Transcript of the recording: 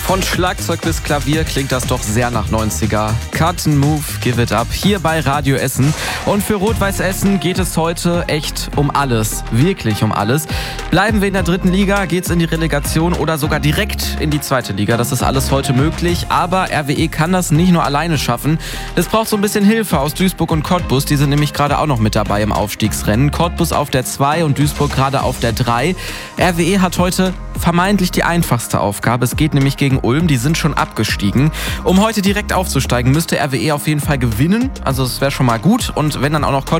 Von Schlagzeug bis Klavier klingt das doch sehr nach 90er. Cut and Move, Give It Up, hier bei Radio Essen. Und für Rot-Weiß Essen geht es heute echt um alles. Wirklich um alles. Bleiben wir in der 3. Liga, geht's in die Relegation oder sogar direkt in die 2. Liga. Das ist alles heute möglich. Aber RWE kann das nicht nur alleine schaffen. Es braucht so ein bisschen Hilfe aus Duisburg und Cottbus. Die sind nämlich gerade auch noch mit dabei im Aufstiegsrennen. Cottbus auf der 2 und Duisburg gerade auf der 3. RWE hat heute vermeintlich die einfachste Aufgabe. Es geht nämlich gegen Ulm, die sind schon abgestiegen. Um heute direkt aufzusteigen, müsste RWE auf jeden Fall gewinnen. Also es wäre schon mal gut. Und wenn dann auch noch